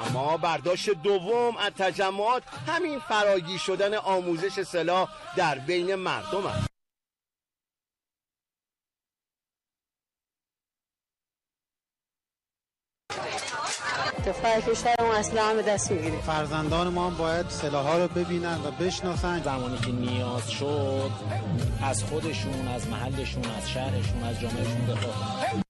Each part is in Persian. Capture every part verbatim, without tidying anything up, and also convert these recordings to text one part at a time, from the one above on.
اما برداشت دوم از تجمعات همین فراگیر شدن آموزش سلاح در بین مردم است. دفاع کشورمون اصلا همه دست میگیریم. فرزندان ما هم باید سلاح‌ها رو ببینن و بشناسن. زمانی که نیاز شد از خودشون، از محلشون، از شهرشون، از جامعهشون دفاع کنن.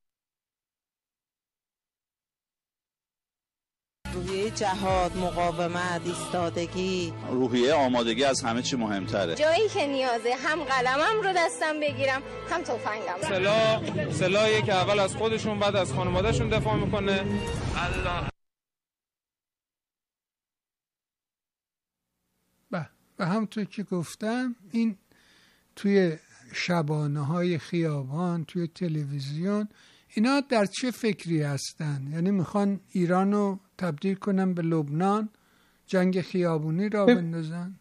روحیه جهاد، مقاومت، ایستادگی، روحیه آمادگی از همه چی مهمتره. جایی که نیازه هم قلمم رو دستم بگیرم هم تفنگم. سلاح سلاحیه که اول از خودشون بعد از خانوادهشون دفاع میکنه. الله. و همونطور که گفتم این توی شبانه‌های خیابان، توی تلویزیون، اینا در چه فکری هستن؟ یعنی میخوان ایرانو تبدیل کنن به لبنان، جنگ خیابونی را بندازن؟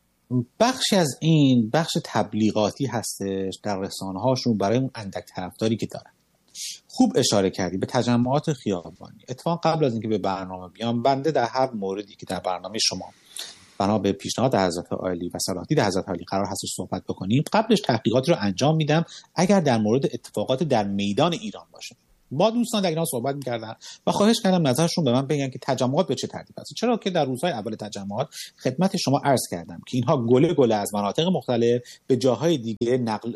بخشی از این بخش تبلیغاتی هستش در رسانه هاشون برای اون اندک طرفداری که دارن. خوب اشاره کردی به تجمعات خیابانی. اتفاقا قبل از اینکه به برنامه بیام، بنده در هر موردی که در برنامه شما بنا به پیشنهاد حضرت عالی و صلاح دید حضرت عالی قرار هستش صحبت بکنیم، قبلش تحقیقاتی رو انجام میدم اگر در مورد اتفاقات در میدان ایران باشه. با دوستان در ایران صحبت میکردن و خواهش کردم نظرشون به من بگن که تجمعات به چه ترتیب هست. چرا که در روزهای اول تجمعات خدمت شما عرض کردم که اینها گله گله از مناطق مختلف به جاهای دیگه نقل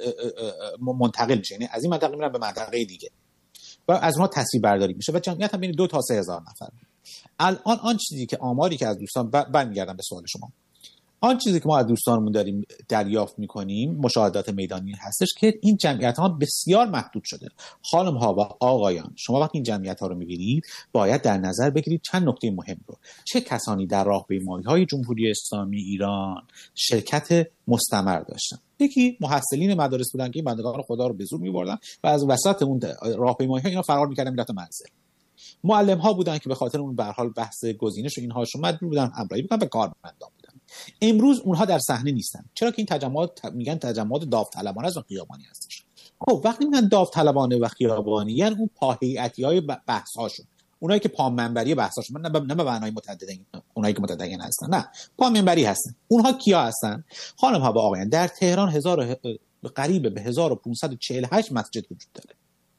منتقل میشه، یعنی از این منطقه میرن به منطقه دیگه و از اونها تصویر برداری میشه و جمعیت هم بین دو تا سه هزار نفر. الان آن چیزی که آماری که از دوستان برمیگردم به سوال شما، آن چیزی که ما از دوستانمون داریم دریافت میکنیم، مشاهدات میدانی هستش که این جمعیت ها بسیار محدود شده. خانم ها و آقایان، شما وقتی این جمعیت ها رو میبینید باید در نظر بگیرید چند نکته مهم رو. چه کسانی در راهپیمایی های جمهوری اسلامی ایران شرکت مستمر داشتن؟ یکی محصلین مدارس بودن که بندگان خدا رو به زور میبردن و از وسط اون راهپیمایی ها اینا فرار میکردن میرفتن منزل. معلم ها بودن که به خاطر اون به هر حال بحث گزینش و اینهاشون مجبور بودن همراهی بکنن به کارمندان بودن. امروز اونها در صحنه نیستن. چرا که این تجمعات میگن تجمعات داوطلبانه است و خیابانی هستش. خب وقتی میگن داوطلبانه و خیابانی، یعنی اون پاهیئتی بحث هاشون، اونایی که پا منبری بحث هاشون، نه به معنای متدین، اونایی که متدین هستن، نه پا منبری هستن. اونها کیا هستن؟ خانم ها و آقایان، در تهران هزار قریب به هزار و پانصد و چهل و هشت مسجد وجود داره.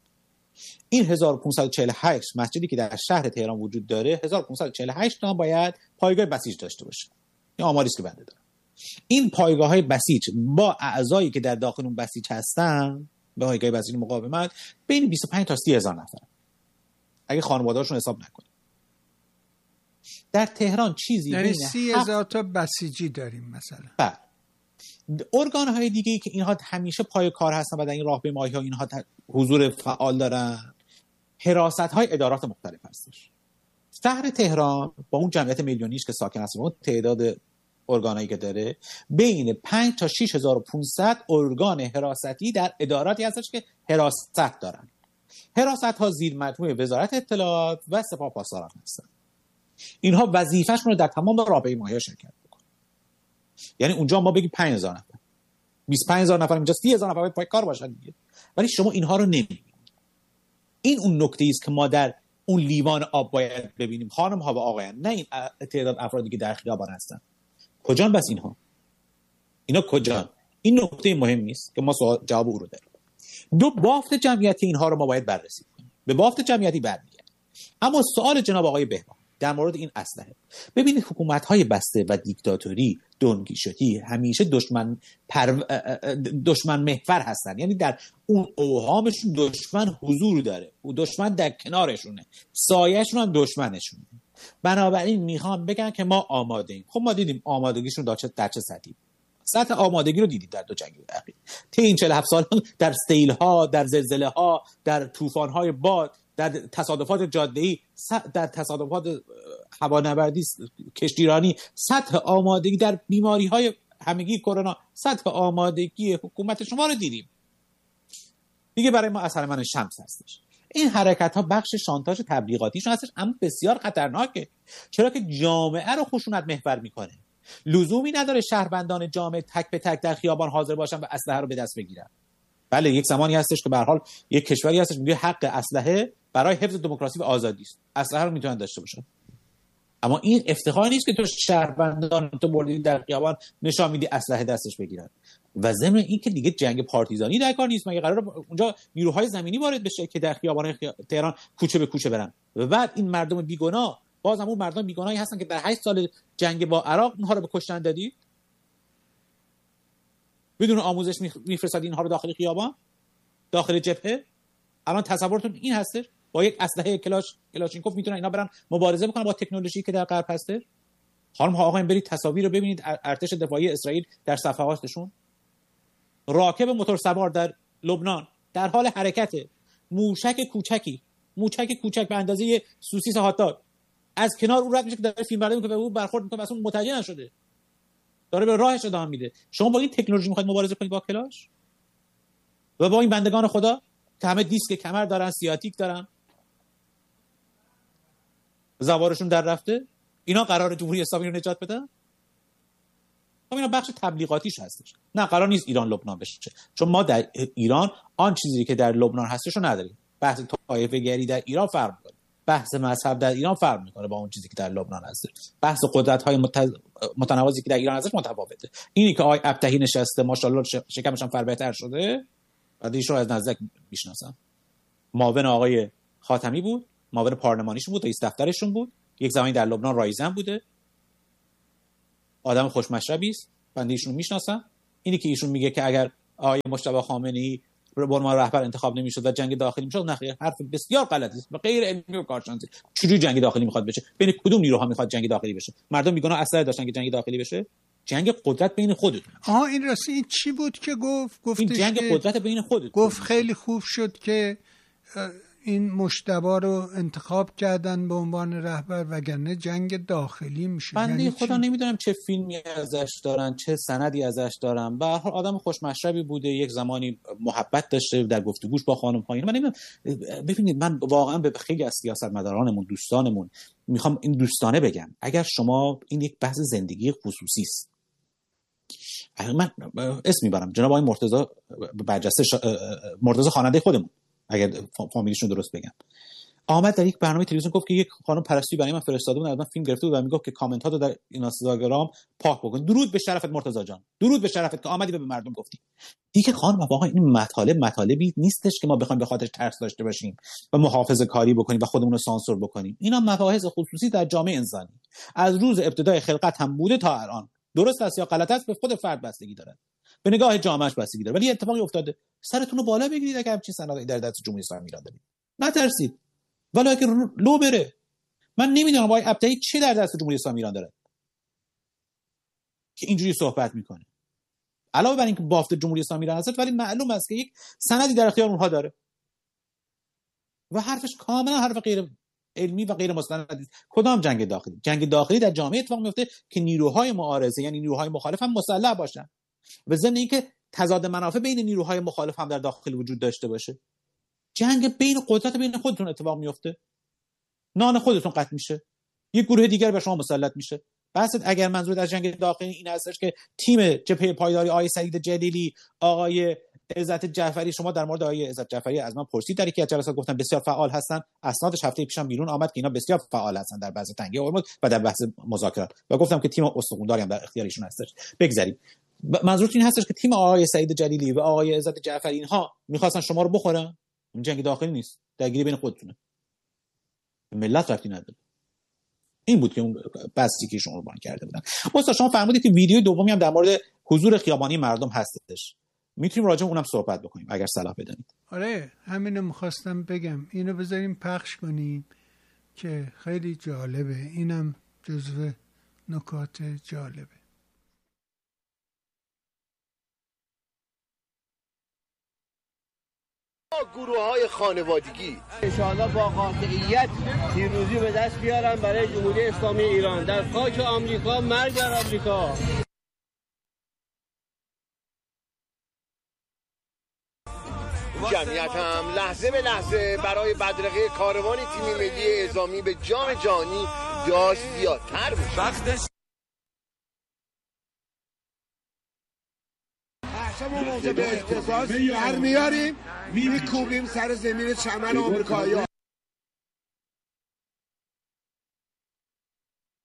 این هزار و پانصد و چهل و هشت مسجدی که در شهر تهران وجود داره، هزار و پانصد و چهل و هشت تا باید پایگاه بسیج داشته باشه. این آماری است که بنده دارم. این پایگاه‌های بسیج با اعضایی که در داخل اون بسیج هستن، به پایگاه بسیج مقاومت، بین بیست و پنج تا سی هزار نفر. اگه خانواده‌هاشون حساب نکنیم. در تهران چیزی یعنی بین سی هزار تا بسیجی داریم مثلا. بله. ارگان‌های دیگه‌ای که اینها همیشه پای کار هستن و در این راهپیمایی‌ها اینها حضور فعال دارن، حراست‌های ادارات مختلف هستش. شهر تهران با اون جمعیت میلیونیش که ساکن هست و اون تعداد ارگانایی که داره، بین پنج تا شش هزار و پانصد ارگان حراستی در اداراتی هستش که حراست دارن. حراست‌ها زیر مجموعه وزارت اطلاعات و سپاه پاسداران هستن. اینها وظیفه‌شون رو در تمام راهپیمایی‌ها شرکت بکنن. یعنی اونجا ما بگیم پنج هزار نفر، بیست و پنج هزار نفر، اینجا سی هزار نفر باید پای کار باشن دیگه. ولی شما اینها رو نمی‌بینید. این اون نکته است که ما در اون لیوان آب باید ببینیم. خانم ها و آقایان، نه این تعداد افرادی که در خیابان هستن. کجان بس اینها؟ اینا کجان؟ این نکته مهمی است که ما جواب او رو داریم. دو، بافت جمعیتی اینها رو ما باید بررسی کنیم. به بافت جمعیتی برمیگردیم. اما سوال جناب آقای بهبان در مورد این اسلحه، ببینید حکومت‌های بسته و دیکتاتوری، دونگیشتی همیشه دشمن پر... دشمن محور هستن. یعنی در اون اوهامشون دشمن حضور داره و دشمن در کنارشونه، سایه‌شون هم دشمنشونه. بنابراین میخوام بگن که ما آماده ایم. خب ما دیدیم آمادگیشون در چه در چه سطحی. سطح آمادگی رو دیدید در دو جنگ اخیر. طی این چهل و هفت سال در سیل‌ها، در زلزله‌ها، در طوفان‌های باد، در تصادفات جاده‌ای، در تصادفات هوانوردی، کشتیرانی، سطح آمادگی در بیماری‌های همگی کرونا، سطح آمادگی حکومت شما رو دیدیم. دیگه برای ما اثر من شمس هستش. این حرکت‌ها بخش شانتاژ تبلیغاتیشون هستش، اما بسیار خطرناکه. چرا که جامعه رو خشونت محور میکنه. لزومی نداره شهروندان جامعه تک به تک در خیابان حاضر باشن و اسلحه رو به دست بگیرن. بله، یک زمانی هستش که به هر حال یک کشوری هستش میگه حق اسلحه برای حفظ دموکراسی و آزادی است. اسلحه رو میتونن داشته باشن. اما این افتخار نیست که تو شهروندان تو بردی در خیابان نشان میدی اسلحه دستش بگیرن. و ضمن این که دیگه جنگ پارتیزانی در کار نیست، مگه قراره اونجا نیروهای زمینی وارد بشه که در خیابان خی... تهران کوچه به کوچه برن و بعد این مردم بیگناه، باز هم اون مردم بیگناهی هستن که در هشت سال جنگ با عراق اونها رو به کشتن دادی بدون آموزش میفرستادی اینها رو داخل خیابان، داخل جبهه. الان تصورتون این هستش با یک اسلحه کلاش کلاشینکوف میتونن اینا برن مبارزه بکنن با تکنولوژی که در غرب هسته. خانم ها آقایان برید تصاویر رو ببینید، ارتش دفاعی اسرائیل در صفحاتشون، راکب موتور سوار در لبنان در حال حرکته، موشک کوچکی موشک کوچک به اندازه سوسیس هات داگ از کنار اون رد میشه که داره فیلم برداری میکنه و اون برخورد میکنه، اصلا متوجه نشده داره به راهش ادامه میده. شما با این تکنولوژی میخواید مبارزه کنید با کلاش و با این بندگان خدا که همه دیسک کمر دارن، سیاتیک دارن، زوارشون در رفته، اینا قرار جمهوری اسلامی رو نجات بدن؟ خب اینا بخش تبلیغاتیش هستش. نه، قرار نیست ایران لبنان بشه، چون ما در ایران آن چیزی که در لبنان هستش رو نداریم. بحث طایفه گری در ایران فرق میکنه، بحث مذهب در ایران فرق میکنه با اون چیزی که در لبنان هستش، بحث قدرت‌های متز... متناوبی که در ایران هستش متفاوته. اینی که آقای ابتهی نشسته ماشاءالله شکمش هم فر بهتر شده، بعد ایشون از نزدیک میشناسم، معاون آقای خاتمی بود، معاون پارلمانیشون بود، رئیس دفترشون بود، یک زمانی در لبنان رایزن بوده، آدم خوشمشربی است، بنده ایشون میشناسم. اینی که ایشون میگه که اگر آقای مجتبی خامنه‌ای به عنوان رهبر انتخاب نمیشد و جنگ داخلی میشد، نه خیر، حرف بسیار غلطی است و غیر علمی و کارشناسی. چجوری جنگ داخلی میخواد بشه؟ بین کدوم نیروها میخواد جنگ داخلی بشه؟ مردم میگن اسلحه داشتن که جنگ داخلی بشه؟ جنگ قدرت بین خودتون. آها این راستی این چی بود که گفت گفتش این جنگ قدرت بین خودتون. گفت خیلی خوب شد که این مجتبی رو انتخاب کردن به عنوان رهبر، وگرنه جنگ داخلی میشه. بنده یعنی خدا نمیدونم چه فیلمی ازش دارن، چه سندی ازش دارن. به هر حال آدم خوشمشربی بوده، یک زمانی محبت داشته در گفتگوش با خانم ها. من نمیدونم، ببینید من واقعا به خیلی از سیاستمدارانمون، دوستانمون میخوام این دوستانه بگم، اگر شما این یک بحث زندگی خصوصی است، من اسم میبرم جناب آقای مرتضی برجسته شا... مرتضی خواننده خودمون، اگر فامیلیشون درست بگم، آمد در یک برنامه تلویزیون گفت که یک خانم پرستی برای من فرستاده بود، من فیلم گرفته بود و میگفت که کامنت ها رو در اینستاگرام پاک بکن. درود به شرفت مرتضی جان، درود به شرفت که آمدی و به مردم گفتی. دیگه خانم واقعا این مطالب مطالبی نیستش که ما بخوایم به خاطر ترس داشته باشیم و محافظه کاری بکنیم و خودمون رو سانسور بکنیم. اینا مباحث خصوصی در جامعه انسانی از روز ابتدای خلقت هم بوده تا الان. درست است یا غلط است به خود فرد بستگی داره، به نگاه جامعهش بستگی داره، ولی اتفاقی افتاده. سرتون رو بالا بگیرید اگه همچین سندی در دست جمهوری اسلامی ایران دارید، نترسید ولی اگه لو بره. من نمیدونم آقای ابتهی چه در دست جمهوری اسلامی ایران داره که اینجوری صحبت میکنه، علاوه بر اینکه بافت جمهوری اسلامی ایران هست، ولی معلوم است که یک سندی در اختیار اونها داره و حرفش کاملا حرف غیر علمی و غیر مستند. کدام جنگ داخلی؟ جنگ داخلی در جامعه اتفاق میفته که نیروهای معارضه یعنی نیروهای مخالف هم مسلح باشن و ضمن اینکه تضاد منافع بین نیروهای مخالف هم در داخل وجود داشته باشه. جنگ بین قدرت بین خودتون اتفاق میفته، نان خودتون قطع میشه، یک گروه دیگر به شما مسلط میشه. بحث اگر منظور از جنگ داخلی این هستش که تیم جبهه پایداری آقای سعید جلیلی، آقای عزت جعفری، شما در مورد آقای عزت جعفری از من پرسید، در یکی از جلسات گفتم بسیار فعال هستن، اسنادش هفته پیشم بیرون آمد که اینا بسیار فعال هستن در بحث تنگی هرمز و در بحث مذاکرات و گفتم که تیم استخونداری هم در اختیار ایشون هستش. بگذریم، منظورتون این هستش که تیم آقای سعید جلیلی و آقای عزت جعفری اینها می‌خواستن شما رو بخورن؟ این جنگ داخلی نیست، درگیری بین خودتونه، ملت رفتی نداره. این بود که اون بحثی که شما قربان کرده بودن. واسه شما فرمودید که ویدیو دومی هم در مورد حضور خیابانی مردم هستش، میتونیم راجع به اونم صحبت بکنیم اگر صلاح بدانید. آره همینو میخواستم بگم، اینو بذاریم پخش کنیم که خیلی جالبه، اینم جزو نکات جالبه. گروه های خانوادگی انشاءالله با قاطعیت پیروزی به دست بیارن برای جمهوری اسلامی ایران در خاک آمریکا. مرگ بر آمریکا. جمعیت هم لحظه به لحظه برای بدرقه کاروان تیم ملی اعزامی به جام جهانی داشت زیادتر میشه. همون موضوع به اختصاص در میاریم میکوبیم سر زمین چمن آمریکایی ها.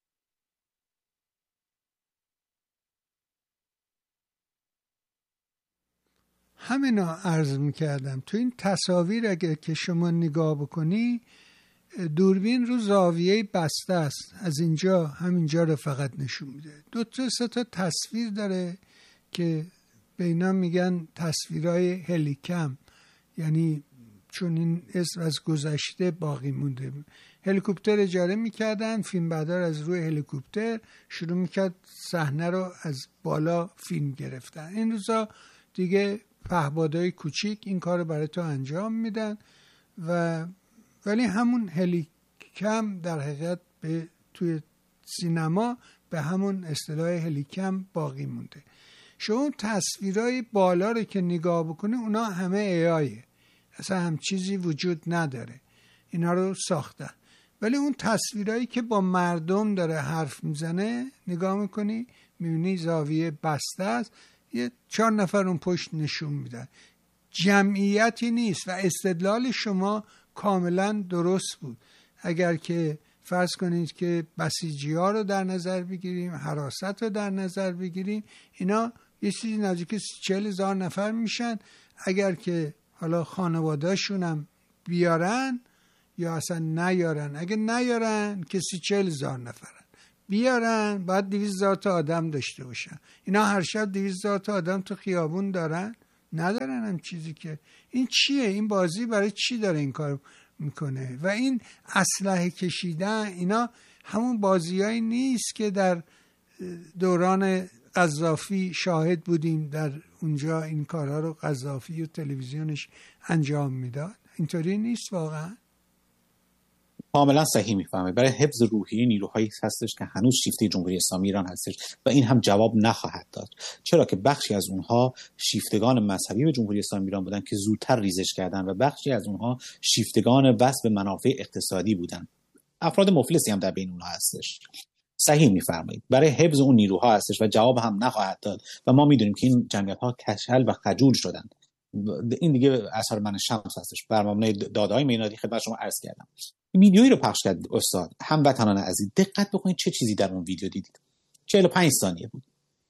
همینا عرض میکردم. تو این تصاویر اگه که شما نگاه بکنی، دوربین رو زاویه بسته است، از اینجا همینجا رو فقط نشون میده. دو تا سه تا تصویر داره که به اینا میگن تصویرهای هلیکم، یعنی چون این اسم از گذشته باقی مونده. هلیکوپتر اجاره میکردن، فیلم بردار از روی هلیکوپتر شروع میکرد صحنه رو از بالا فیلم گرفتن. این روزا دیگه پهپادهای کوچیک این کار رو برای تو انجام میدن و ولی همون هلیکم در حقیقت به توی سینما به همون اصطلاح هلیکم باقی مونده. شما تصویرهای بالا رو که نگاه بکنه اونا همه ای آیه، اصلا هم چیزی وجود نداره، اینا رو ساختن. ولی اون تصویرهایی که با مردم داره حرف میزنه نگاه میکنی میبینی زاویه بسته است، یه چهار نفر اون پشت نشون میدن، جمعیتی نیست و استدلال شما کاملا درست بود. اگر که فرض کنید که بسیجی ها رو در نظر بگیریم، حراست رو در نظر بگیریم، اینا یه چیزی نزدیک چهل هزار نفر میشن. اگر که حالا خانواده‌شون هم بیارن یا اصلا نیارن، اگه نیارن کسی چهل هزار نفرن، بیارن باید دویست هزار تا آدم داشته باشن. اینا هر شب دویست هزار تا آدم تو خیابون دارن؟ ندارن. هم چیزی که این چیه؟ این بازی برای چی داره این کار میکنه؟ و این اسلحه کشیدن، اینا همون بازیایی نیست که در دوران قذافی شاهد بودیم، در اونجا این کارها رو قذافی و تلویزیونش انجام میداد. اینطوری نیست واقعا. کاملا صحیح میفهمه. برای حفظ روحیه نیروهایی هستش که هنوز شیفته جمهوری اسلامی ایران هستش و این هم جواب نخواهد داد، چرا که بخشی از اونها شیفتگان مذهبی به جمهوری اسلامی ایران بودن که زودتر ریزش کردن و بخشی از اونها شیفتگان وصل به منافع اقتصادی بودن. افراد مفلسی هم در بین اونها هستش. صحیح میفرمایید. برای حفظ اون نیروها هستش و جواب هم نخواهد داد و ما میدونیم که این جمعیت‌ها کچل و خجول شدن. این دیگه اثر من شمس هستش. بر مبنای داده‌های مینادی خدمت شما عرض کردم. ویدیویی رو پخش کرد استاد. هموطنان عزیز دقت بکنید چه چیزی در اون ویدیو دیدید. چهل و پنج ثانیه بود.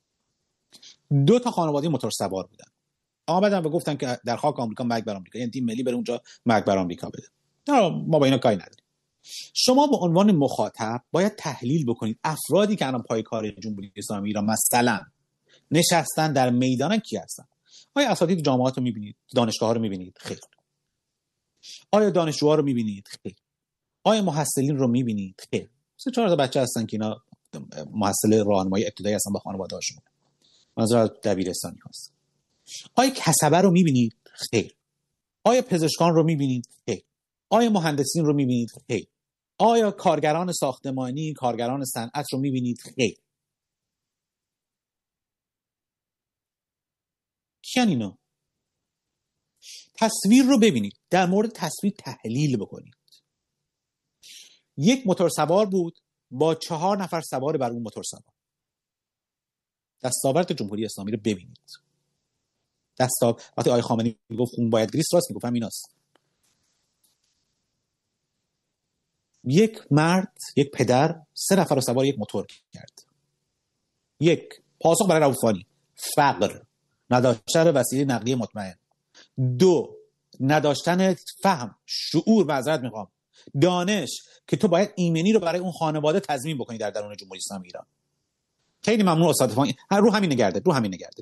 دو تا خانواده موتور سوار بودن. آمدن و گفتن که در خاک آمریکا مرگ بر آمریکا، یعنی تیم ملی بره اونجا مرگ بر آمریکا بده. نه ما با اینا کاری نداریم. شما به عنوان مخاطب باید تحلیل بکنید افرادی که الان پای کار جمهوری اسلامی ایران مثلا نشستن در میدان کی هستن؟ آیا اساتید جامعات رو می‌بینید؟ دانشگاه‌ها رو می‌بینید؟ خیر. آیا دانشجوها رو می‌بینید؟ خیر. آیا محصلین رو می‌بینید؟ خیر. سه چهار تا بچه هستن که اینا محصل راهنمایی ابتدایی هستن با خانواده‌هاشون. منظور از دبیرستانی هست. آیا کسبه رو می‌بینید؟ خیر. آیا پزشکان رو می‌بینید؟ خیر. آیا مهندسین رو می‌بینید؟ خیر. آیا کارگران ساختمانی، کارگران صنعت رو می‌بینید؟ خیر. کیان اینا؟ تصویر رو ببینید، در مورد تصویر تحلیل بکنید. یک موتور سوار بود با چهار نفر سوار بر اون موتور سوار. دستاورد جمهوری اسلامی رو ببینید. دستاورد وقتی آقای خامنه‌ای میگفت خون باید گریست، راست میگفت، ایناست. یک مرد، یک پدر سه نفر رو سوار یک موتور کرد. یک، پاسخ برای رؤوفانی، فقر، نداشتن وسیله نقلیه مطمئن. دو، نداشتن فهم، شعور، معذرت میخوام، دانش که تو باید ایمنی رو برای اون خانواده تضمین بکنی در درون جمهوری اسلامی ایران. خیلی ممنون استاد فانی، رو همین نگرده، رو همین نگرده.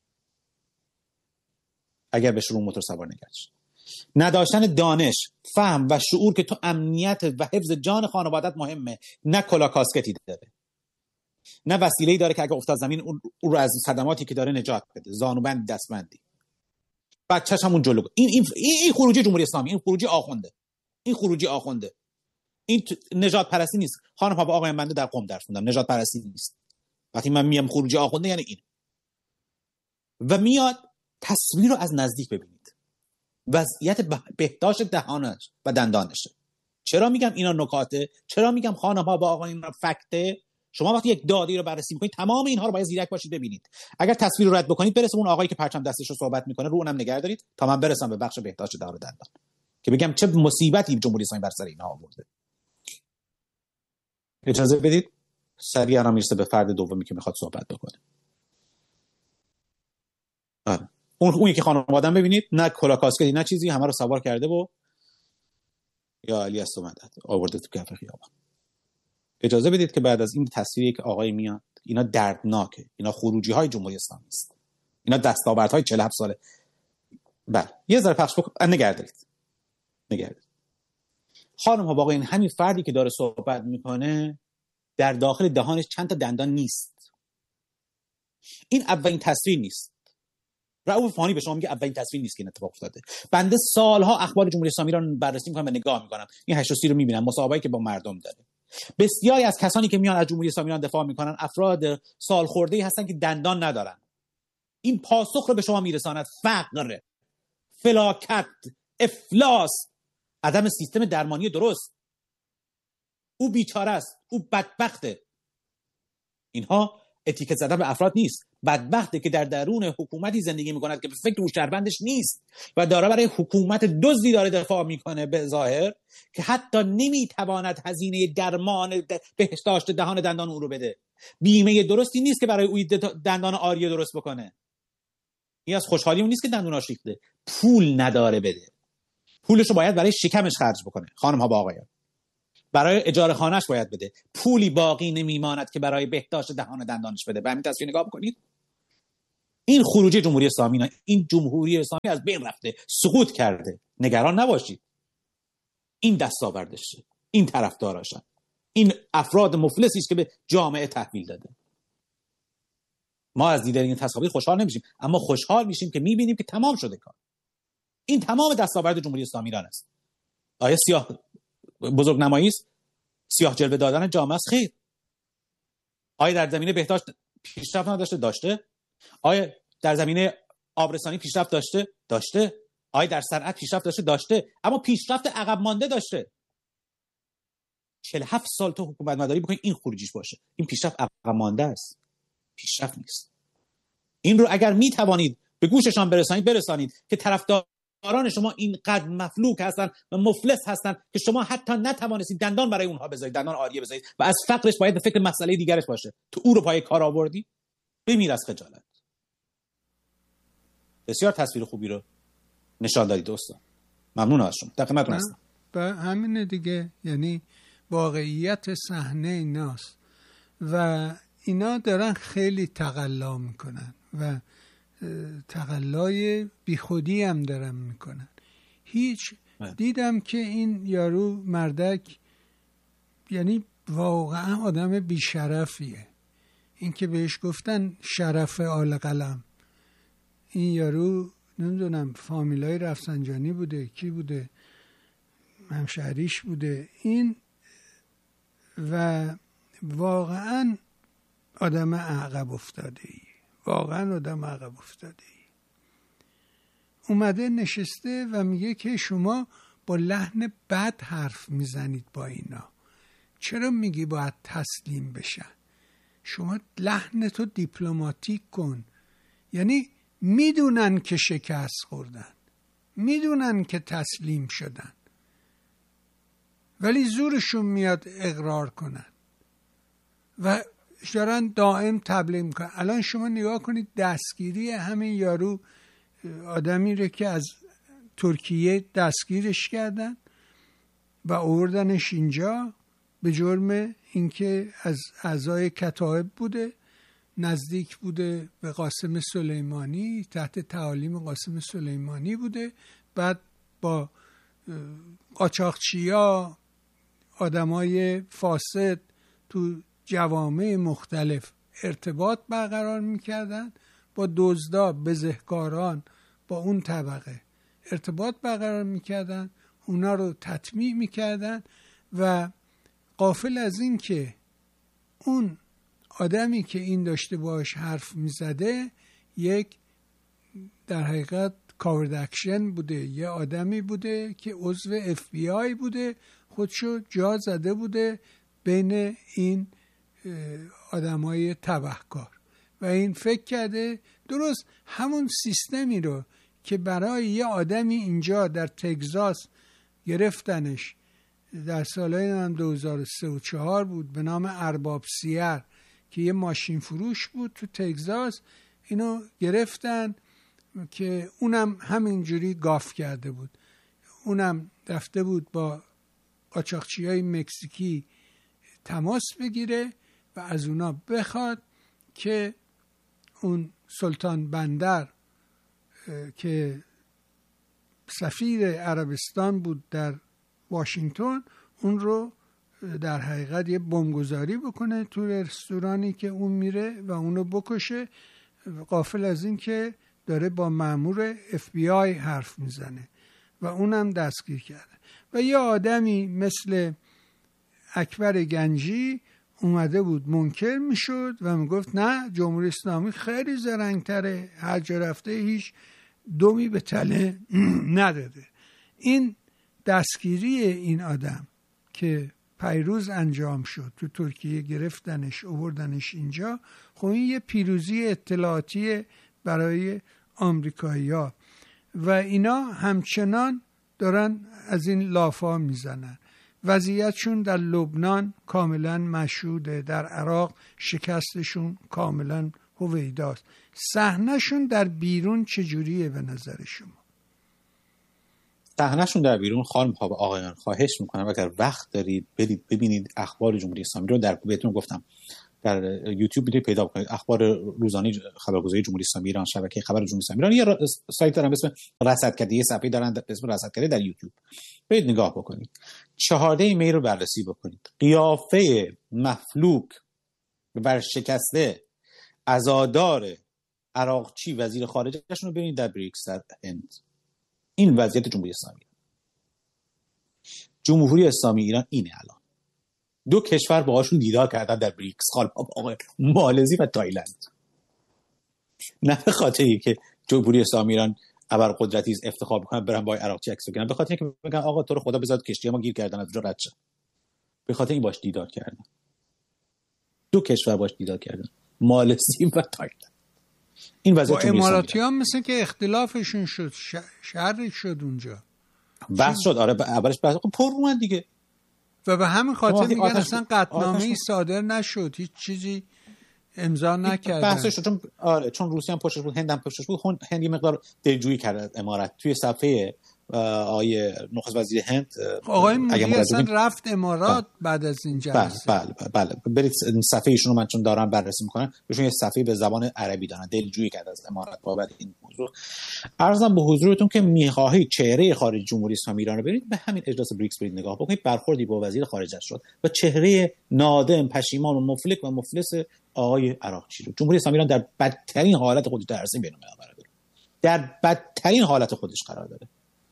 اگر بهش رو موتور سوار نگردش. نداشتن دانش، فهم و شعور که تو امنیت و حفظ جان خانوادت مهمه، نه کلا کاسکتی داره، نه وسیله‌ای داره که اگه افتاد زمین اون رو از صدماتی که داره نجات بده، زانوبند، دستبندی. بچه‌ش همون جلو. این این این خروجی جمهوری اسلامی، این خروجی آخونده. این خروجی آخونده. این نجات پرستی نیست. خانم بابا آقای بنده در قم درس خوندم. نجات پرستی نیست. وقتی من میام خروجی آخونده یعنی این. و میاد تصویر رو از نزدیک ببینید. وضعیت بهداشت دهانش و دندانشه. چرا میگم اینا نکاته؟ چرا میگم خانم ها با آقایان فکته؟ شما وقتی یک دادی رو بررسی میکنید تمام اینها رو باید زیرک باشید ببینید. اگر تصویر رو رد بکنید برسه اون آقایی که پرچم دستش رو صحبت میکنه رو اونم نگه دارید تا من برسم به بخش بهداشت دهان و دندان که بگم چه مصیبتی جمهوری اسلامی بر سر اینها آورده. اجازه بدید سریعا میرسه به فرد دومی که میخواد صحبت بکنه. آره. اون اون یکی خانواده‌ام ببینید، نه کلا کاسکتی نه چیزی، همه رو سوار کرده و یا علی است مدد آورده تو کف خیابان. اجازه بدید که بعد از این تصویری که آقای میاد، اینا دردناکه، اینا خروجی های جمهوری اسلامی است، اینا دستاوردهای چهل و هفت ساله. بله یه ذره پخش بکن، نگردید نگردید خانم ها. واقعا این همین فردی که داره صحبت میکنه در داخل دهانش چند تا دندان نیست. این اولین تصویر نیست. رؤوف فانی به شما میگه اولین تصویر نیست که این اتفاق افتاده. بنده سالها اخبار جمهوری اسلامی رو بررسی میکنم و نگاه میکنم، این هشت و سی رو میبینم، مصاحبه‌ای که با مردم داره. بسیاری از کسانی که میان از جمهوری اسلامی دفاع میکنن افراد سالخورده‌ای هستن که دندان ندارن. این پاسخ رو به شما میرساند: فقر، فلاکت، افلاس، عدم سیستم درمانی درست. او بیچاره است، او بدبخته. اینها اتیکت زدن به افراد نیست. بدبخته که در درون حکومتی زندگی میکند که به فکر او شهروندش نیست و داره برای حکومت دزدی داره دفاع میکنه به ظاهر، که حتی نمیتواند هزینه درمان بهداشت دهان دندان او رو بده. بیمه درستی نیست که برای او دندان آریه درست بکنه. این از خوشحالی اون نیست که دندوناش ریخته. پول نداره بده. پولشو باید برای شکمش خرج بکنه. خانم ها با آقایان، برای اجاره خانه‌اش باید بده. پولی باقی نمیماند که برای بهداشت دهان دندانش بده. به همین تصویر نگاه بکنید. این خروجی جمهوری اسلامی نه. این جمهوری اسلامی از بین رفته، سقوط کرده. نگران نباشید. این دستاوردشه، این طرفداراشن، این افراد مفلسی است که به جامعه تحویل داده. ما از دیدن این تصاویر خوشحال نمیشیم، اما خوشحال میشیم که میبینیم که تمام شده کار. این تمام دستاورد جمهوری اسلامی ایران است. آیا سیاه بزرگ نمایی است؟ سیاه جلوه دادن جامعه است؟ خیر. آیا در زمینه بهداشت پیشرفت نداشته؟ داشته. آیا در زمینه آبرسانی پیشرفت داشته؟ داشته. آیا در صنعت پیشرفت داشته؟ داشته. اما پیشرفت عقب مانده داشته. چهل و هفت سال تو حکومت مداری بکنید این خروجیش باشه. این پیشرفت عقب مانده است. پیشرفت نیست. این رو اگر می توانید به گوششان برسانید برسانید که طرفداران شما اینقدر مفلوک هستن و مفلس هستن که شما حتی نتوانستید دندان برای اونها بذارید، دندان آریه بذارید و از فقرش باید به فکر مسئله دیگرش باشه. تو او رو پای کار آوردی، بمیر از خجالت. بسیار تصویر خوبی رو نشان دادید دوستان. ممنون از شما. در خدمتتون هستم. به همین دیگه، یعنی واقعیت صحنه ایناست و اینا دارن خیلی تقلا میکنن و تقلای بیخودی هم دارن میکنن. هیچ دیدم که این یارو مردک یعنی واقعا آدم بیشرفیه. این که بهش گفتن شرف آل قلم، این یارو نمیدونم فامیلای رفسنجانی بوده، کی بوده، همشهریش بوده این، و واقعا آدم عقب افتاده ای، واقعا آدم عقب افتاده ای. اومده نشسته و میگه که شما با لحن بد حرف میزنید با اینا، چرا میگی باید تسلیم بشن؟ شما لحن تو دیپلماتیک کن. یعنی میدونن که شکست خوردن، میدونن که تسلیم شدن، ولی زورشون میاد اقرار کنن و دارن دائم تبلیغ میکنن. الان شما نگاه کنید دستگیری همین یارو، آدمی رو که از ترکیه دستگیرش کردن و آوردنش اینجا به جرم اینکه از اعضای کتائب بوده، نزدیک بوده به قاسم سلیمانی، تحت تعالیم قاسم سلیمانی بوده، بعد با قاچاقچیا، آدمای فاسد تو جوامع مختلف ارتباط برقرار میکردن، با دزدا، بزهکاران، با اون طبقه ارتباط برقرار میکردن، اونا رو تطمیع میکردن و غافل از این که اون آدمی که این داشته باش حرف میزده یک در حقیقت کاورد اکشن بوده، یه آدمی بوده که عضو اف بی آی بوده، خودشو جا زده بوده بین این آدمای تبهکار و این فکر کرده درست همون سیستمی رو که برای یه آدمی اینجا در تگزاس گرفتنش در سالهای دو هزار و سه و چهار بود به نام ارباب سیر که یه ماشین فروش بود تو تگزاس، اینو گرفتن که اونم همینجوری گاف کرده بود. اونم رفته بود با قاچاقچیای مکزیکی تماس بگیره و از اونا بخواد که اون سلطان بندر که سفیر عربستان بود در واشنگتن اون رو در حقیقت یه بمبگذاری بکنه تو رستورانی که اون میره و اونو بکشه، غافل از این که داره با مأمور اف بی آی حرف میزنه و اونم دستگیر کرده. و یه آدمی مثل اکبر گنجی اومده بود منکر میشد و میگفت نه، جمهوری اسلامی خیلی زرنگتره، هر جا رفته هیچ دومی به تله نداده. این دستگیری این آدم که پیروز انجام شد، تو ترکیه گرفتنش آوردنش اینجا، خب این یه پیروزی اطلاعاتی برای آمریکایی‌ها و اینا همچنان دارن از این لافا میزنن. وضعیتشون در لبنان کاملا مشهوده، در عراق شکستشون کاملا هویداست. صحنه‌شون در بیرون چجوریه به نظر شما؟ صحنه‌شون در بیرون، خانم ها و آقایان، خواهش میکنم اگر وقت دارید برید ببینید اخبار جمهوری اسلامی رو. در بهتون گفتم در یوتیوب میتونید پیدا کنید، اخبار روزانه خبرگزاری جمهوری اسلامی ایران، شبکه خبر جمهوری اسلامی ایران. یه سایت دارن به اسم رصدکده، یه صفحه دارن به اسم رصدکده در یوتیوب، برید نگاه بکنید. چهارده می رو بررسی بکنید. قیافه مفلوک و شکسته عزادار عراقچی وزیر خارجه‌شون رو ببینید در بریکس در هند. این وضعیت جمهوری اسلامی. جمهوری اسلامی ایران اینه. الان دو کشور باهاشون دیدار کردن در بریکس، خالق مالزی و تایلند. نه به خاطری که جمهوری اسلامی ایران ابرقدرتی است افتخار میکنن برن با عراقچی عکس بگیرن، به خاطر اینکه میگن آقا تو رو خدا بذار کشتی ما گیر کردن از اونجا رد شد. به خاطر این باش دیدار کردن. دو کشور باش دیدار کردن، مالزی و تایلند. این وضعیت جمهوری اسلامی. اماراتیان مثل که اختلافشون شد، شهر شد اونجا. بحث شد، آره اولش بحث پر اومد دیگه. و به همین خاطر میگن اصلا قطعنامه‌ای صادر نشد، هیچ چیزی امضا نکردن. بحثش شد چون آره چون روسیه هم پشتش بود، هند هم پشتش بود. هند یه مقدار دلجویی کرد از امارات. توی صفحه آقای نخست وزیر هند آقای مودی اصلا رفت امارات بعد از این جلسه. بله بله بله برید صفحه ایشون رو من چون دارم بررسی میکنم، ایشون یه صفحه به زبان عربی دارن، دلجویی کرد از امارات بابت این موضوع. عرضم به حضورتون که میخواهید چهره خارجی جمهوری اسلامی ایران رو برید، به همین اجلاس بریکس برید نگاه بکنید. برخوردی با وزیر خارجه شد و چهره نادم، پشیمان و مفلک و مفلس آقای عراقچی رو. جمهوری اسلامی ایران در بدترین حالت خودش در عرصه بین‌المللی قرار داره. در بدترین حالت خودش قرار داره.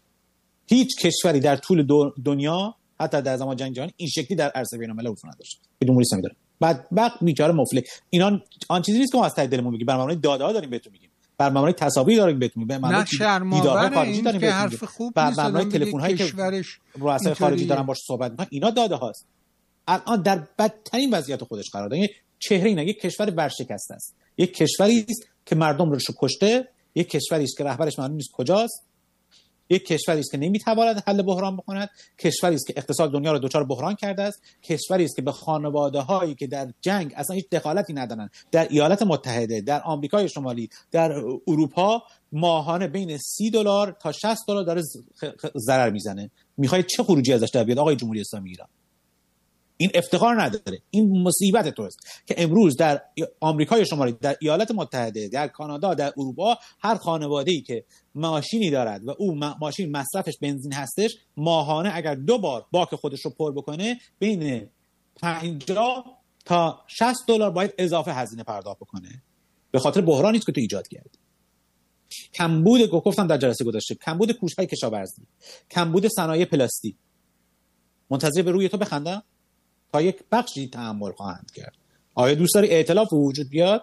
هیچ کشوری در طول دنیا حتی در زمان جنگ جهانی این شکلی در عرصه بین‌المللی حضور نداشت که جمهوری اسلامی داره. بدبخت بیچاره مفلک. اینا آن چیزی نیست که ما از ته دلمون میگیم، بر مبنای داده‌ها داریم بهتون میگیم، بر مبنای تصاویر داریم بهتون میگیم، بر مبنای دیدارهای خارجی داریم بهتون میگیم، بر مبنای تلفن‌هایی که رؤسای خارجی دارن باهاش صحبت میکنن. اینا داده هاست. الان در بدترین وضعیت خودش قرار داره. چهره اینا یک کشور ورشکسته است، یک کشوری است که مردم رو کشته، یک کشوری است که رهبرش معلوم نیست کجاست، یک کشوری است که نمیتواند حل بحران بکند، کشوری است که اقتصاد دنیا رو دچار بحران کرده است، کشوری است که به خانواده‌هایی که در جنگ اصلا هیچ دخالتی ندارن، در ایالات متحده، در آمریکای شمالی، در اروپا ماهانه بین سی دلار تا شصت دلار داره ضرر میزنه. میخواید چه خروجی ازش در بیاد آقای جمهوری اسلامی ایران؟ این افتخار نداره. این مصیبت تو است که امروز در آمریکای شمالی، در ایالات متحده، در کانادا، در اروپا هر خانواده‌ای که ماشینی دارد و او ماشین مصرفش بنزین هستش، ماهانه اگر دو بار باک خودش رو پر بکنه بین پنجاه تا شصت دلار باید اضافه هزینه پرداخت بکنه، به خاطر بحرانی است که تو ایجاد کردی. کمبود گفتم در جلسه گذشته، کمبود کوشهای کشاورزی، کمبود صنایع پلاستیک. منتظر به روی تو بخندم تا یک بخشی تحمل خواهند کرد. آیا دوست داری ائتلاف وجود بیاد؟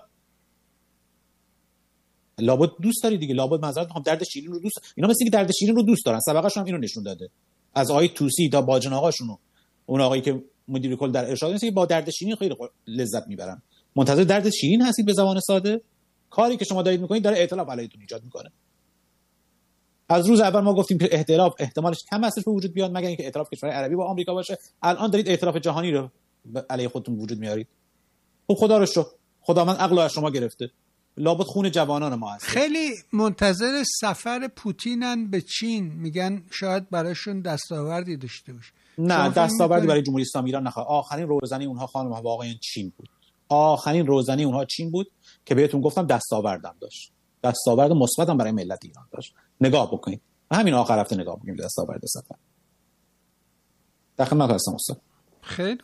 لابد دوست داری دیگه. لابد معذرت میخوام درد شیرین رو دوست. اینا مثل اینکه درد شیرین رو دوست دارن. سابقه‌شون هم اینو نشون داده. از آقای توسی تا باجن آقاشون، اون آقایی که مدیر کل در ارشاد نیست، با درد شیرین خیلی لذت میبرن. منتظر درد شیرین هستید به زبان ساده؟ کاری که شما دارید میکنید داره ائتلاف علیتون ایجاد میکنه. از روز اول ما گفتیم که ائتلاف احتمالش کم است به وجود بیاد مگر اینکه ائتلاف کشور عربی با آمریکا باشه. الان دارید ائتلاف جهانی رو علیه خودتون وجود میارید. خب خدا رو شکر، خداوند عقل از شما گرفته. لابد خون جوانان ما هست. خیلی منتظر سفر پوتینن به چین، میگن شاید براشون دستاوردی داشته باشه. نه دستاوردی برای جمهوری اسلامی ایران نخواد. آخرین روزنه اونها خانم ها واقعا چین بود. آخرین روزنه اونها چین بود که بهتون گفتم دستاوردم داشت. دستاورد مثبتم برای ملت ایران داشت. نگاه بکنید. همین آخر هفته نگاه بکنید دستاورد سفر. در خدمت هستم استاد. خیلی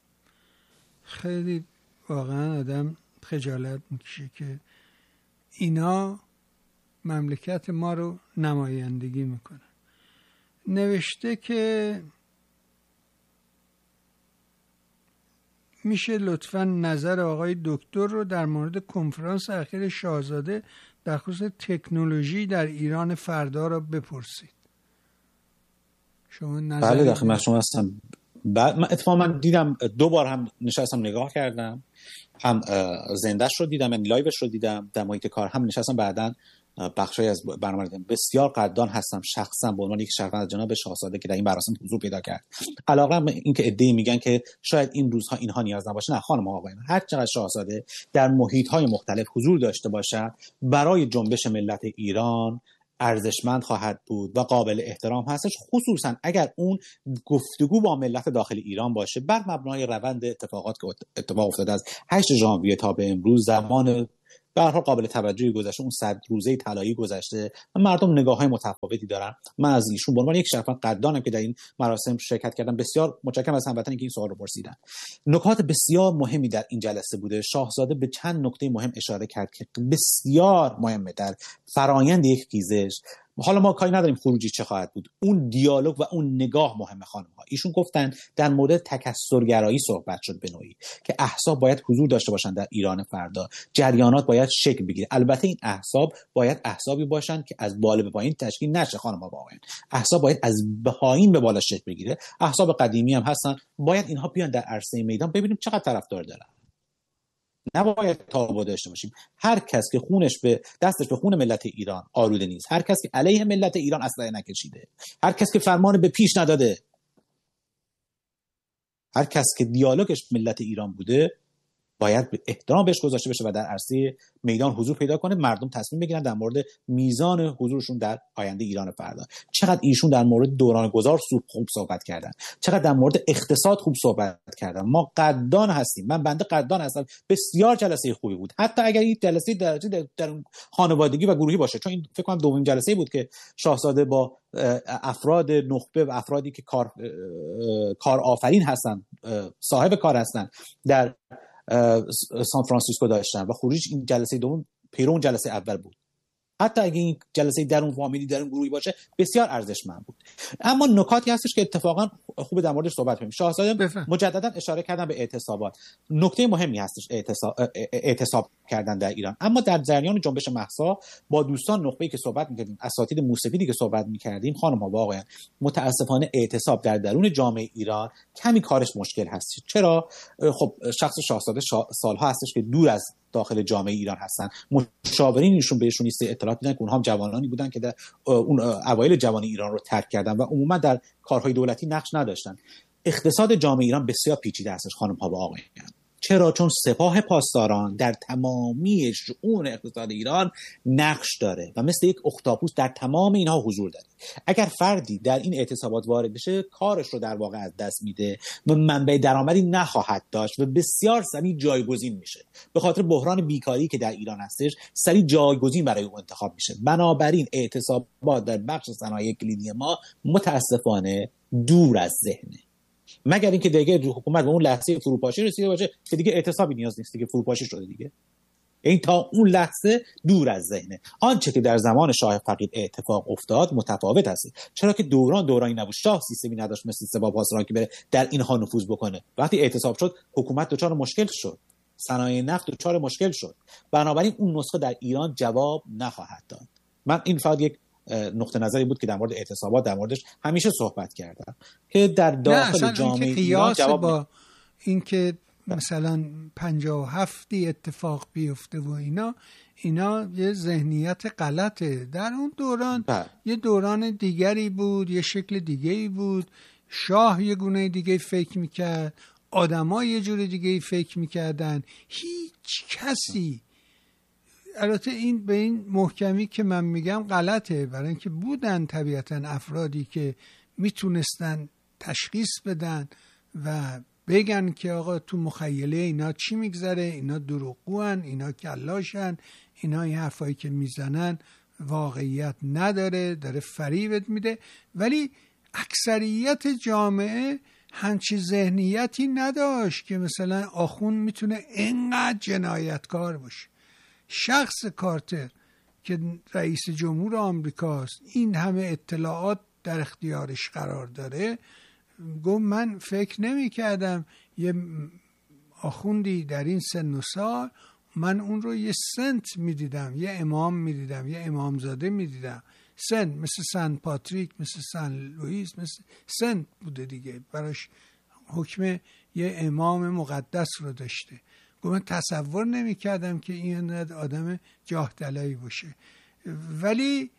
خیلی واقعا آدم خجالت میکشه که اینا مملکت ما رو نمایندگی میکنن. نوشته که میشه لطفاً نظر آقای دکتر رو در مورد کنفرانس اخیر شاهزاده در خصوص تکنولوژی در ایران فردا رو بپرسید. شما نظر بله داخل من شما هستم. بعد من اتفاقا من دیدم دو بار هم نشستم نگاه کردم، هم زندهش رو دیدم، یعنی لایوش رو دیدم در محیط کار، هم نشستم بعداً بخشی از برنامه دیدم. بسیار قدردان هستم شخصا به عنوان یک شهروند از جناب شاهزاده که در این مراسم حضور پیدا کرد. علاوه بر این که عده‌ای میگن که شاید این روزها اینها نیاز نباشه، نه خانم آقایان، هر چقدر شاهزاده در محیط‌های مختلف حضور داشته باشد برای جنبش ملت ایران ارزشمند خواهد بود و قابل احترام هستش، خصوصا اگر اون گفتگو با ملت داخل ایران باشه بر مبنای روند اتفاقات که اتفاق افتاده از هشت ژانویه تا به امروز. زمان به هر حال قابل توجهی گذشته، اون صد روزه طلایی گذشته و مردم نگاه‌های متفاوتی دارن. من از ایشون به عنوان یک شهروند قدردانم که در این مراسم شرکت کردم. بسیار متشکرم از هموطنانی که این سوال رو پرسیدن. نکات بسیار مهمی در این جلسه بوده. شاهزاده به چند نکته مهم اشاره کرد که بسیار مهمه در فرایند یک خیزش. حالا ما کاری نداریم خروجی چه خواهد بود، اون دیالوگ و اون نگاه مهمه. خانم ها ایشون گفتن در مورد تکثرگرایی صحبت شد به نوعی که احزاب باید حضور داشته باشن در ایران فردا، جریانات باید شکل بگیره. البته این احزاب باید احزابی باشن که از بالا به پایین تشکیل نشه. خانم ها واقعا احزاب باید از پایین به بالا شکل بگیره. احزاب قدیمی هم هستن، باید اینها بیان در عرصه میدان ببینیم چقدر طرفدار دارن. نباید تابو داشته باشیم. هر کس که خونش به دستش به خون ملت ایران آلوده نیست، هر کس که علیه ملت ایران اسلحه نکشیده، هر کس که فرمان به پیش نداده، هر کس که دیالوگش ملت ایران بوده، باید به احترام بهش گذاشته بشه و در عرصه میدان حضور پیدا کنه. مردم تصمیم بگیرن در مورد میزان حضورشون در آینده ایران فردا. چقدر ایشون در مورد دوران گذار خوب صحبت کردن، چقدر در مورد اقتصاد خوب صحبت کردن. ما قدردان هستیم. من بنده قدردان هستم. بسیار جلسه خوبی بود، حتی اگر این جلسه در, در خانوادگی و گروهی باشه، چون این فکر کنم دومین جلسه بود که شاهزاده با افراد نخبه و افرادی که کار کار آفرین هستن، صاحب کار هستن، در سان فرانسیسکو داشتن و خروج این جلسه دوم پیرون جلسه اول بود. حتی اگه این جلسه درون فامیلی درون گروهی باشه بسیار ارزشمند بود. اما نکاتی هستش که اتفاقا خوب در موردش صحبت کنیم. شاهزاده مجددا اشاره کردن به اعتصابات. نکته مهمی هستش اعتصاب اعتصاب کردن در ایران. اما در جریان جنبش مهسا با دوستان نخبه‌ای که صحبت می‌کردیم، اساتید موسیقی که صحبت می‌کردیم، خانم‌ها واقعا متأسفانه اعتصاب در درون جامعه ایران کمی کارش مشکل هست. چرا؟ خب شخص شاهزاده شا... سالها هستش که دور از داخل جامعه ایران هستن. مشاورین ایشون بهشون نیست اطلاعات میدن که اونها هم جوانانی بودن که در اون اوایل جوانی ایران رو ترک کردن و عموما در کارهای دولتی نقش نداشتن. اقتصاد جامعه ایران بسیار پیچیده هستش خانم ها و آقایان. چرا؟ چون سپاه پاسداران در تمامی شؤون اقتصاد ایران نقش داره و مثل یک اختاپوس در تمام اینها حضور داره. اگر فردی در این اعتصابات وارد بشه کارش رو در واقع از دست میده و منبع درآمدی نخواهد داشت و بسیار سریع جایگزین میشه. به خاطر بحران بیکاری که در ایران هستش سریع جایگزین برای او انتخاب میشه. بنابراین اعتصابات در بخش صنایع کلیدی ما متاسفانه دور از ذهنه، مگر اینکه دیگه حکومت به اون لحظه فروپاشی رسیده باشه که دیگه اعتصابی نیاز نیست، دیگه فروپاشی شده دیگه. این تا اون لحظه دور از ذهنه. آنچه که در زمان شاه فقید اتفاق افتاد متفاوت است، چرا که دوران دورانی نبود. شاه سیستمی نداشت مثل سپاه پاسداران که بره در اینها نفوذ بکنه. وقتی اعتصاب شد حکومت دچار مشکل شد، صنایع نفت دچار مشکل شد. بنابراین اون نسخه در ایران جواب نخواهد داد. من این فقط یک نقطه نظری بود که در مورد اعتصابات در موردش همیشه صحبت کردم که در داخل جامعه ایران جواب با اینکه مثلا پنجاه و هفتی اتفاق بیفته و اینا اینا یه ذهنیت غلطه. در اون دوران با. یه دوران دیگری بود، یه شکل دیگری بود، شاه یه گونه دیگه فکر میکرد، آدم‌ها یه جور دیگه فکر میکردن. هیچ کسی البته این به این محکمی که من میگم غلطه، برای اینکه بودن طبیعتا افرادی که میتونستن تشخیص بدن و بگن که آقا تو مخیله اینا چی میگذره، اینا دروغگوان، اینا کلاشن، اینا این حرفایی که میزنن واقعیت نداره، داره فریبت میده. ولی اکثریت جامعه همچی ذهنیتی نداشت که مثلا آخوند میتونه اینقدر جنایتکار باشه. شخص کارتر که رئیس جمهور آمریکاست، این همه اطلاعات در اختیارش قرار داره، گفت من فکر نمی کردم یه آخوندی در این سن و سال، من اون رو یه سنت می دیدم، یه امام می دیدم، یه امامزاده می دیدم، سن مثل سن پاتریک، مثل سن لوئیس، مثل سنت بوده دیگه، براش حکم یه امام مقدس رو داشته. گفت من تصور نمی کردم که این آدم جاه طلبی باشه. ولی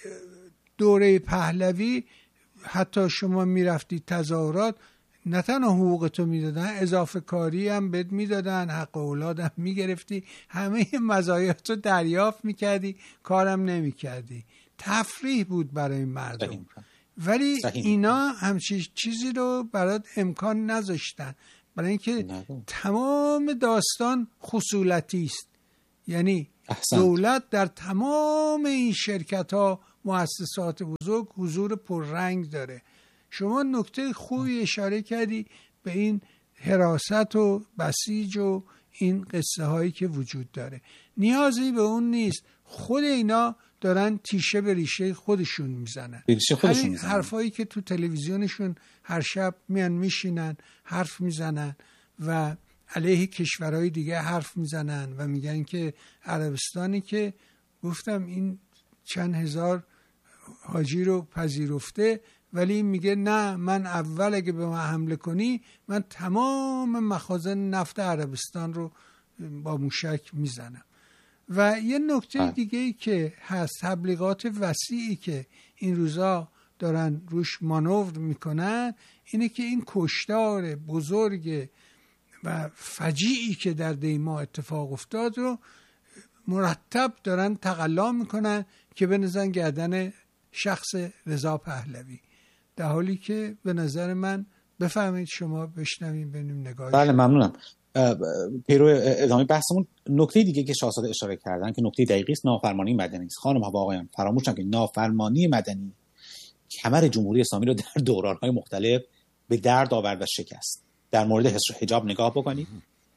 دوره پهلوی حتی شما میرفتی تظاهرات، نه تنها حقوقتو میدادن، اضافه کاری هم بهت میدادن، حق اولاد هم میگرفتی، همه مزایاتو دریافت میکردی، کارم نمیکردی. تفریح بود برای مردم. ولی صحیح. اینا همچین چیزی رو برات امکان نذاشتن، برای اینکه تمام داستان خصولتی است. یعنی احسنت. دولت در تمام این شرکت ها، مؤسسات بزرگ حضور پررنگ داره. شما نکته خوبی اشاره کردی به این حراست و بسیج و این قصه هایی که وجود داره. نیازی به اون نیست، خود اینا دارن تیشه به ریشه خودشون میزنن. همین حرفایی که تو تلویزیونشون هر شب میان میشینن حرف میزنن و علیه کشورهای دیگه حرف میزنن و میگن که عربستانی که گفتم این چند هزار حاجی رو پذیرفته، ولی میگه نه، من اول اگه به من حمله کنی من تمام مخازن نفت عربستان رو با موشک میزنم. و یه نکته دیگه ای که هست، تبلیغات وسیعی که این روزا دارن روش مانور میکنن اینه که این کشتار بزرگ و فجیعی که در دیما اتفاق افتاد رو مرتب دارن تقلا میکنن که بنزن گردن شخص رضا پهلوی، در حالی که به نظر من، بفهمید شما بشنویم ببینیم نگاهی. بله ممنونم. پیرو ادامه بحثمون، نکته دیگه که شاهزاده اشاره کردن که نکته دقیقی است، نافرمانی مدنی است. خانم ها و آقایان فراموش نکنید نافرمانی مدنی کمر جمهوری اسلامی رو در دوران‌های مختلف به درد آورد و شکست. در مورد حجاب نگاه بکنید،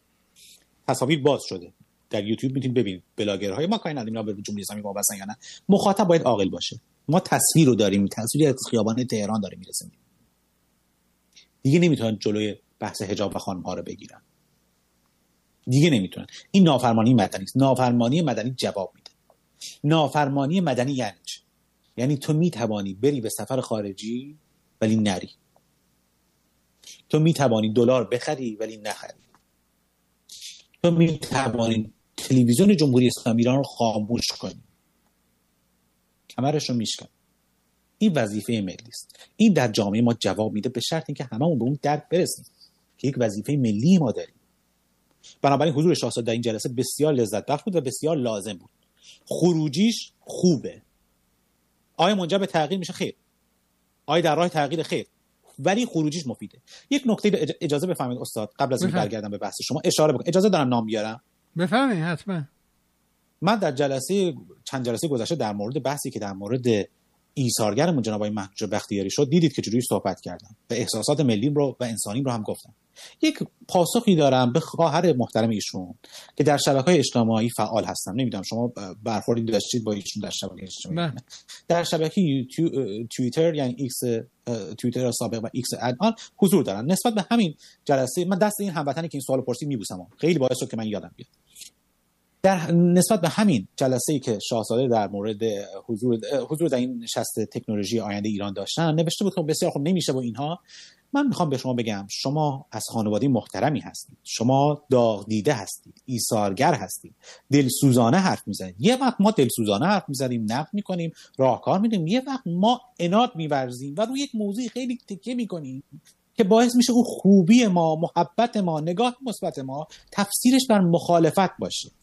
تصاویر باز شده در یوتیوب، میتونید ببینید بلاگرهای ما کاری نداریم به جمهوری اسلامی وابستن یا نه، مخاطب باید عاقل باشه. ما تصویر رو داریم، تصویری از خیابان تهران داره میرسه، دیگه نمیتونن جلوی بحث حجاب و خانم ها رو بگیرن، دیگه نمیتونن. این نافرمانی مدنی است. نافرمانی مدنی جواب میده. نافرمانی مدنی یعنی چه؟ یعنی تو میتوانی بری به سفر خارجی ولی نری، تو میتوانی دلار بخری ولی نخری، تو میتوانی تلویزیون جمهوری اسلامی ایران رو خاموش کنی، کمرش رو میشکنی. این وظیفه ملی است. این در جامعه ما جواب میده، به شرط اینکه هممون به اون درک برسیم که یک وظیفه ملی ما داریم. بنابراین حضور شاهزاده در این جلسه بسیار لذت بخش بود و بسیار لازم بود. خروجیش خوبه. آیا منجر به تغییر میشه؟ خیر. آیا در راه تغییر؟ خیر. ولی خروجیش مفیده. یک نکته اجازه بفرمایید استاد قبل از اینکه برگردم به بحث شما اشاره بکنم. اجازه دارم نام بیارم؟ بفرمایید حتما. من در جلسه چند جلسه گذشته در مورد بحثی که در مورد ایثارگرمون جناب آقای محجوب بختیاری شد دیدید که چجوری صحبت کردم و احساسات ملیم رو و انسانیم رو هم گفتم. یک پاسخی دارم به خواهر محترم ایشون که در شبکه‌های اجتماعی فعال هستم. نمیدونم شما برخوردی داشتید با ایشون در شبکه اجتماعی؟ در شبکه یوتیوب، توییتر یعنی ایکس، توییتر سابق و ایکس الان حضور دارن. نسبت به همین جلسه من دست این هموطنی که این سوالو پرسید میبوسم، خیلی باعث شد که من یادم بیاد. در نسبت به همین جلسه‌ای که شاهزاده در مورد حضور حضور در این نشست تکنولوژی آینده ایران داشتن نوشته بود که بسیار خوب نمیشه با اینها. من میخوام به شما بگم شما از خانواده محترمی هستید، شما داغ دیده هستید، ایثارگر هستید، دلسوزانه حرف میزنید. یه وقت ما دلسوزانه حرف میزنیم، نقد میکنیم، راهکار میدیم، یه وقت ما عناد میورزیم و روی یک موضوع خیلی تکیه میکنیم که باعث میشه اون خوبی ما، محبت ما، نگاه مثبت ما تفسیرش بر مخالفت باشه.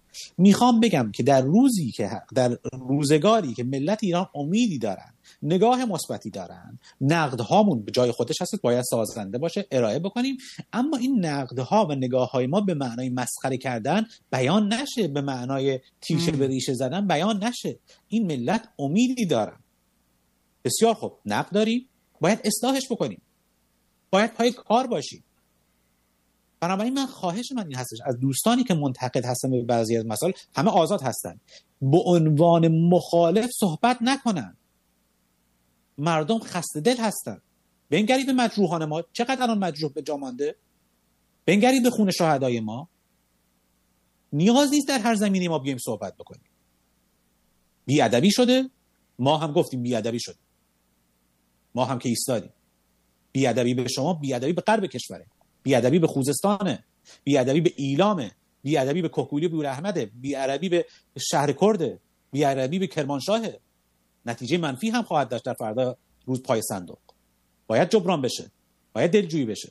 میخوام بگم که در روزی که در روزگاری که ملت ایران امیدی دارن، نگاه مثبتی دارن، نقدهامون به جای خودش هست، باید سازنده باشه، ارائه بکنیم، اما این نقدها و نگاههای ما به معنای مسخره کردن بیان نشه، به معنای تیشه به ریشه زدن بیان نشه. این ملت امیدی دارن. بسیار خوب، نقد داریم، باید اصلاحش بکنیم، باید پای کار باشیم. بنابراین من خواهش من این هستش از دوستانی که منتقد هستن به بعضی از مسائل، همه آزاد هستن، به عنوان مخالف صحبت نکنن. مردم خسته دل هستن. بنگرید به مجروحان ما، چقدر الان مجروح به جا مانده، بنگرید به خون شهدای ما. نیاز نیست در هر زمینی ما بیایم صحبت بکنیم. بی‌ادبی شده، ما هم گفتیم بی‌ادبی شده، ما هم که ایستادیم. بی‌ادبی به شما، بی‌ادبی به غرب کشوره، بی‌ادبی به خوزستانه، بی‌ادبی به ایلامه، بی‌ادبی به کهگولی بوراحمده، بی‌ادبی به شهر کرده، بی‌ادبی به کرمانشاهه. نتیجه منفی هم خواهد داشت در فردا روز پای صندوق. باید جبران بشه، باید دلجویی بشه.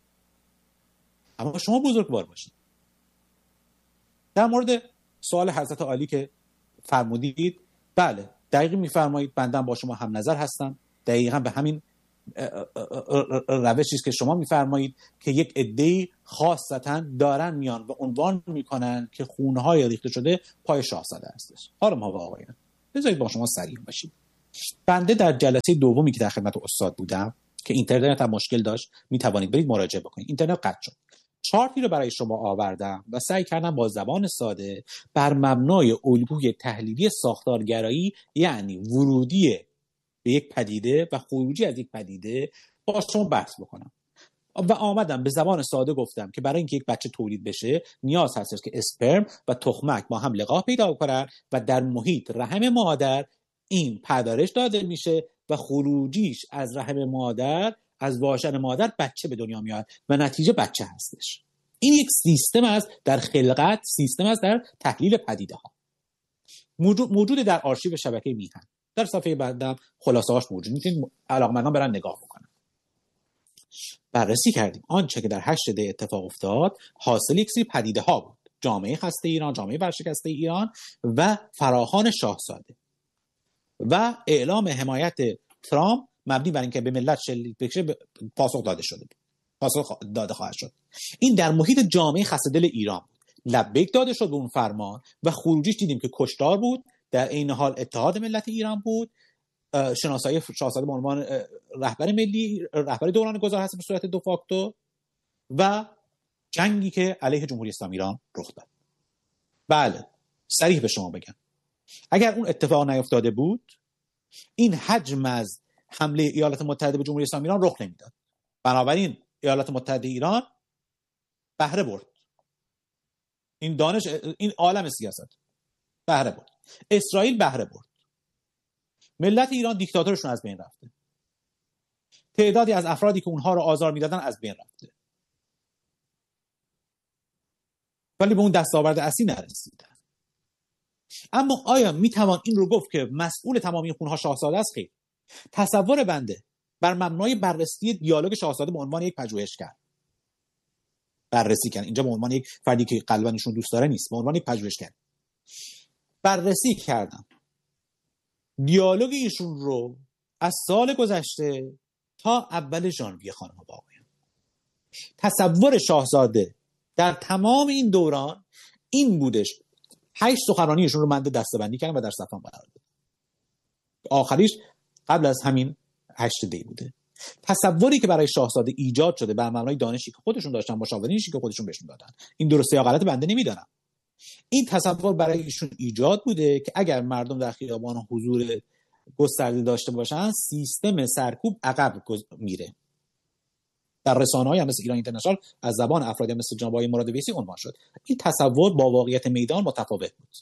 اما شما بزرگوار باشید. در مورد سوال حضرت عالی که فرمودید، بله دقیقی میفرمایید، بنده با شما هم نظر هستم. دقیقاً به همین روشی است که شما میفرمایید که یک عده‌ای خاصتاً دارن میان و عنوان میکنن که خونهای ریخته شده پای شاهزاده هستش. حالا ما با آقایان بذارید با شما صریح باشیم. بنده در جلسه دومی که در خدمت استاد بودم که اینترنت هم مشکل داشت، میتوانید برید مراجعه بکنید، اینترنت قطع شد. چارتی رو برای شما آوردم و سعی کردم با زبان ساده بر مبنای الگوی تحلیلی ساختارگرایی، یعنی ورودی به یک پدیده و خروجی از یک پدیده، با شما بحث بکنم. و آمدم به زبان ساده گفتم که برای اینکه یک بچه تولید بشه نیاز هستش که اسپرم و تخمک با هم لقاح پیدا کنن و در محیط رحم مادر این پرورش داده میشه و خروجیش از رحم مادر، از واژن مادر، بچه به دنیا میاد و نتیجه بچه هستش. این یک سیستم است در خلقت، سیستم است در تحلیل پدیده ها. موجود, موجود در آرشیو شبکه میهن. در صفحه بعدم خلاصه هاش موجود، میتونید علاقمندان برن نگاه بکنن. بررسی کردیم آنچه که در هشت دی اتفاق افتاد حاصل یک سری پدیده ها بود: جامعه خسته ایران، جامعه ورشکسته ایران و فراخوان شاهزاده و اعلام حمایت ترامپ مبنی بر اینکه به ملت شلیک بشه پاسخ داده شده، پاسخ داده خواهد شد. این در محیط جامعه خسته دل ایران بود. لبیک داده شد به اون فرمان و خروجیش دیدیم که کشتار بود، در این حال اتحاد ملت ایران بود، شناسایی شاهزاده به عنوان رهبر ملی، رهبر دوران گذار هست به صورت دو فاکتو، و جنگی که علیه جمهوری اسلامی ایران رخ داد. بله صریح به شما بگم، اگر اون اتفاق نیفتاده بود این حجم از حمله ایالات متحده به جمهوری اسلامی ایران رخ نمیداد. بنابراین ایالات متحده ایران بهره برد، این دانش، این عالم سیاست بهره برد، اسرائیل بهره برد، ملت ایران دیکتاتورشون از بین رفته، تعدادی از افرادی که اونها رو آزار میدادن از بین رفته، ولی به اون دستاورد اصلی نرسیدن. اما آیا میتوان این رو گفت که مسئول تمامی این خونها شاهزاده است؟ خیر. تصور بنده بر مبنای بررسی دیالوگ شاهزاده به عنوان یک پژوهشگر بررسی کردن، اینجا به عنوان یک فردی که قلباً ایشون دوست داره نیست، به عنوان یک پژوهشگر بررسی کردم دیالوگ ایشون رو از سال گذشته تا اول ژانویه. خانم و آقایان، تصور شاهزاده در تمام این دوران این بودش. هشت سخنرانیشون رو من دسته‌بندی کردم و در صفحه قرار دادم. آخریش قبل از همین هشت دی بوده. تصوری که برای شاهزاده ایجاد شده بر مبنای دانشی که خودشون داشتن، مشاورینشی که خودشون بهشون دادن، این درسته یا غلط بنده نمیدونم. این تصور برای ایشون ایجاد بوده که اگر مردم در خیابان حضور گسترده داشته باشن سیستم سرکوب عقب میره. در رسانه‌های هم مثل ایران اینترنشنال از زبان افرادی مثل جناب آقای مراد ویسی عنوان شد. این تصور با واقعیت میدان متفاوت بود.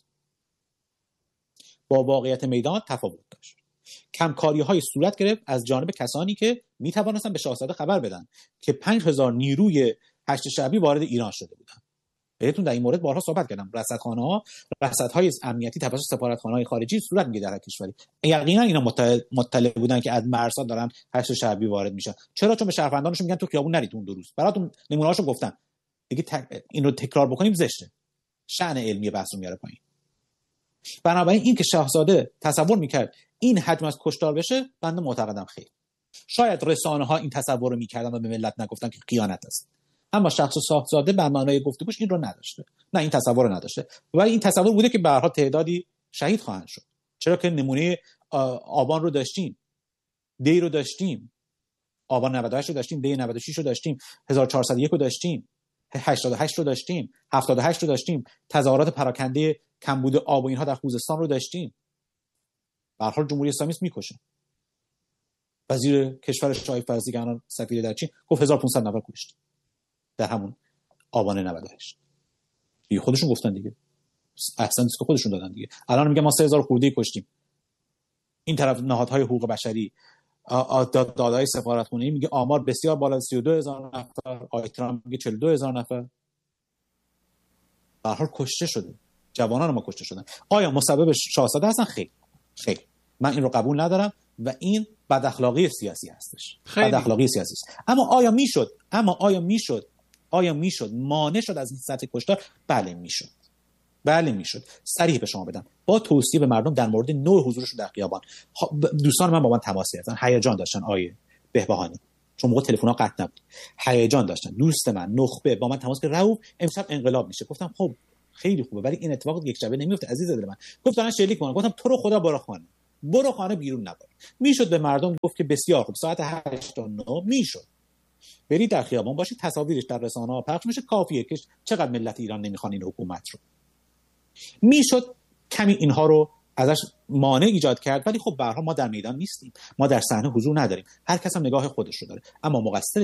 با واقعیت میدان تفاوت داشت. کمکاری‌های صورت گرفت از جانب کسانی که می‌توانستن به شاهزاده خبر بدن که پنج هزار نیروی هشت شعبی وارد ایران شده بودن. بهتون در این مورد بارها صحبت کردم. رصدخانه‌ها، رصدهای امنیتی توسط سفارتخانه‌های خارجی صورت می‌گیره در کشوری. یقینا اینا مطلع بودن که از مرزها دارن هشت شعبی وارد میشن. چرا؟ چون به شهروندانشون میگن تو خیابون نرید اون دو روز. براتون نمونه‌هاشو گفتم. دیگه تک... این رو تکرار بکنیم زشته. شأن علمی بحث رو میاره پایین. بنابراین این که شاهزاده تصور میکرد این حجم از کشتار بشه، بنده معتقدم خیر. شاید رسانه ها این تصور رو میکردن و به ملت نگفتن که خیانت است، اما شخص شاهزاده به معنای گفتگوش این رو نداشته، نه این تصور رو نداشته، ولی این تصور بوده که به هر حال تعدادی شهید خواهند شد. چرا که نمونه آبان رو داشتیم، دی رو داشتیم، آبان نود و هشت رو داشتیم، دی نود و شش رو داشتیم، هزار و چهارصد و یک رو داشتیم، هشتاد و هشت رو داشتیم، هفتاد و هشت رو داشتیم، تظاهرات پراکنده کمبود آب و اینها در خوزستان رو داشتیم. به هر حال جمهوری اسلامی است میکشه. وزیر کشور شاه فرزی که الان سفیر در چین گفت هزار و پانصد نفر کشت در همون آبان نود و هشت. دیگه خودشون گفتن دیگه، احسن نیست که خودشون دادن دیگه. الان میگم ما سه هزار خورده کشتیم. این طرف نهادهای حقوق بشری، دادای سفارتخونه میگه آمار بسیار بالا، سی و دو هزار نفر، آقای ترامپ میگه چهل و دو هزار نفر. به هر حال کشته شده، جوانان ما کشته شدن. آیا مسبب شاهزاده هستن؟ خیر خیر، من این رو قبول ندارم و این بد اخلاقی سیاسی هستش، بد اخلاقی سیاسی است. اما آیا میشد اما آیا میشد آیا میشد مانع شد از این سطح کشتار؟ بله میشد، بله میشد. صریح به شما بدم، با توصیه به مردم در مورد نوع حضورشون در خیابان، دوستان من با من تماس گرفتن، هیجان داشتن. آیه بهبهانی چون موقع تلفن‌ها قطع نبود، هیجان داشتن. دوست من نخبه با من تماس گرفت، رؤوف امشب انقلاب میشه. گفتم خب خیلی خوبه، ولی این اتفاق یک شبه نمیفته عزیز دل من. گفت دارن شلیک میکنن. گفتم تو رو خدا برو خانه، برو خانه، بیرون نبر. میشد به مردم گفت که بسیار خوب، ساعت هشت تا نه میشد برید در خیابان باشید، تصاویرش در رسانه‌ها پخش میشه، کافیه که چقدر ملت ایران نمیخوان این حکومت رو. میشد کمی اینها رو ازش مانع ایجاد کرد، ولی خب به هر حال ما در میدان نیستیم، ما در صحنه حضور نداریم، هر کس هم نگاه خودش رو داره. اما مقصر